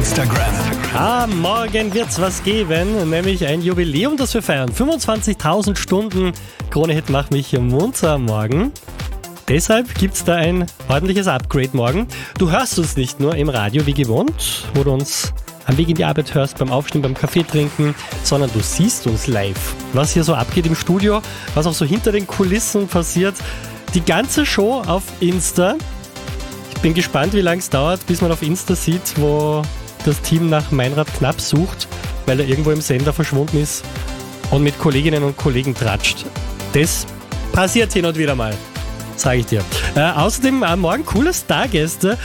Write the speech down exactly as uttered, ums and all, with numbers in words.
Instagram. Ah, morgen wird's was geben, nämlich ein Jubiläum, das wir feiern. fünfundzwanzigtausend Stunden Krone-Hit macht mich munter am Morgen. Deshalb gibt's da ein ordentliches Upgrade morgen. Du hörst uns nicht nur im Radio wie gewohnt, wo du uns am Weg in die Arbeit hörst, beim Aufstehen, beim Kaffee trinken, sondern du siehst uns live. Was hier so abgeht im Studio, was auch so hinter den Kulissen passiert. Die ganze Show auf Insta. Ich bin gespannt, wie lange es dauert, bis man auf Insta sieht, wo das Team nach Meinrad Knapp sucht, weil er irgendwo im Sender verschwunden ist und mit Kolleginnen und Kollegen tratscht. Das passiert hin und wieder mal, sage ich dir. Äh, außerdem äh, morgen coole Stargäste.